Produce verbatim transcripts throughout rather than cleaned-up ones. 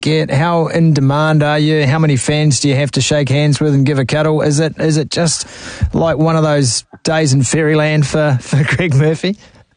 get? How in demand are you? How many fans do you have to shake hands with and give a cuddle? Is it is it just like one of those days in fairyland for, for Greg Murphy?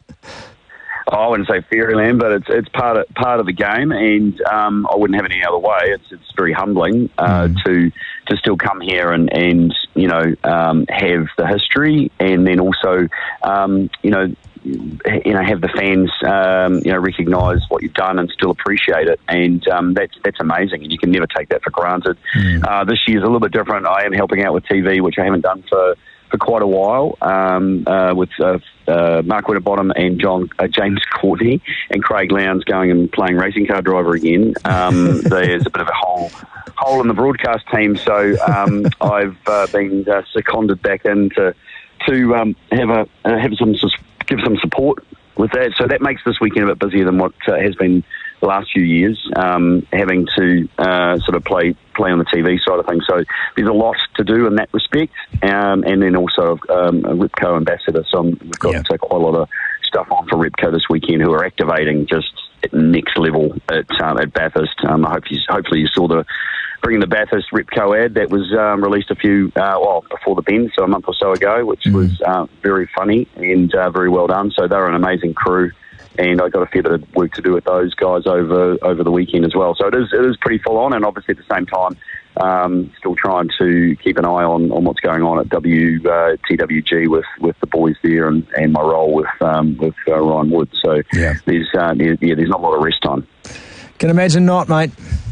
Oh, I wouldn't say fairyland, but it's it's part of part of the game, and um, I wouldn't have it any other way. It's it's very humbling uh, mm. to to still come here and and you know um, have the history, and then also um, you know. you know, have the fans, um, you know, recognise what you've done and still appreciate it, and um, that's that's amazing, and you can never take that for granted. Mm. Uh, this year's a little bit different. I am helping out with T V, which I haven't done for, for quite a while, um, uh, with uh, uh, Mark Winterbottom and John uh, James Courtney and Craig Lowndes going and playing racing car driver again. Um, there's a bit of a hole hole in the broadcast team, so um, I've uh, been uh, seconded back in to to um, have a uh, have some. give some support with that. So that makes this weekend a bit busier than what uh, has been the last few years, um, having to uh, sort of play play on the T V side of things. So there's a lot to do in that respect. Um, and then also um, a Ripco ambassador. So I'm, we've got yeah. uh, quite a lot of stuff on for Ripco this weekend who are activating just at next level at, um, at Bathurst. Um, I hope you, hopefully you saw the bringing the Bathurst Ripco ad that was um, released a few, uh, well, before the bend, so a month or so ago, which mm. was uh, very funny and uh, very well done. So they're an amazing crew, and I got a fair bit of work to do with those guys over over the weekend as well. So it is it is pretty full on, and obviously at the same time, um, still trying to keep an eye on, on what's going on at W uh, T W G with, with the boys there, and, and my role with um, with uh, Ryan Wood. So yeah. there's uh, there, yeah, there's not a lot of rest time. Can imagine not, mate.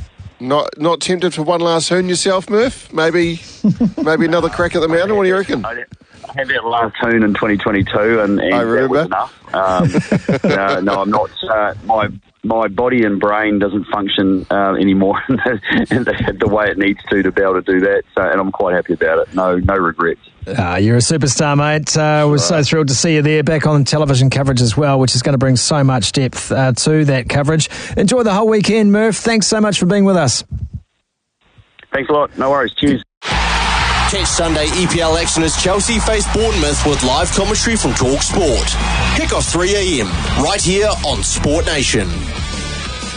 Not not tempted for one last hoon yourself, Murph? Maybe maybe another crack at the mountain? What do you reckon? I had that last hoon in twenty twenty-two, and, and I remember. that was enough. Um, uh, no, I'm not. Uh, my my body and brain doesn't function uh, anymore in the, in the, the way it needs to to be able to do that, so, and I'm quite happy about it. No no regrets. Uh, you're a superstar, mate. Uh, we're so thrilled to see you there, back on television coverage as well, which is going to bring so much depth uh, to that coverage. Enjoy the whole weekend, Murph. Thanks so much for being with us. Thanks a lot. No worries. Cheers. Catch Sunday E P L action as Chelsea face Bournemouth with live commentary from Talk Sport. Kick off three a.m. right here on Sport Nation.